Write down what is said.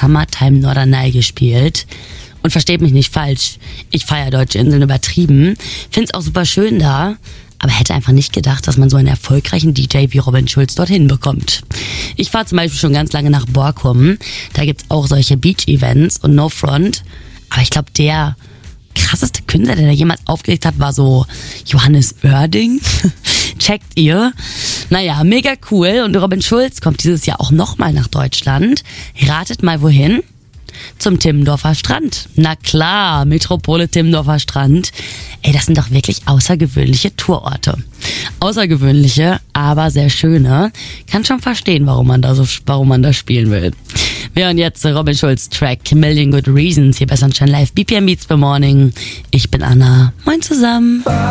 Summertime Norderney gespielt. Und versteht mich nicht falsch, ich feiere Deutsche Inseln übertrieben, find's auch super schön da, aber hätte einfach nicht gedacht, dass man so einen erfolgreichen DJ wie Robin Schulz dorthin bekommt. Ich fahre zum Beispiel schon ganz lange nach Borkum, da gibt's auch solche Beach-Events und No Front, aber ich glaube, der krasseste Künstler, der da jemals aufgelegt hat, war so Johannes Oerding. Checkt ihr? Naja, mega cool. Und Robin Schulz kommt dieses Jahr auch nochmal nach Deutschland. Ratet mal wohin? Zum Timmendorfer Strand. Na klar, Metropole Timmendorfer Strand. Ey, das sind doch wirklich außergewöhnliche Tourorte. Außergewöhnliche, aber sehr schöne. Kann schon verstehen, warum man da spielen will. Wir hören jetzt Robin Schulz Track Million Good Reasons hier bei Sunshine Live BPM Beats per Morning. Ich bin Anna. Moin zusammen.